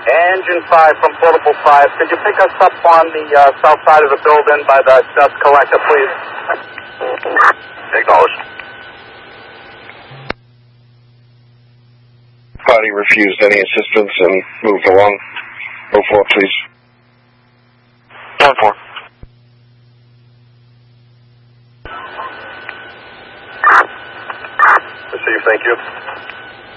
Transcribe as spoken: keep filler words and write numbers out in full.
Engine five from Portable five. Could you pick us up on the uh, south side of the building by the dust collector, please? Acknowledged. Body refused any assistance and moved along. oh four, please. one four. Receive, thank you.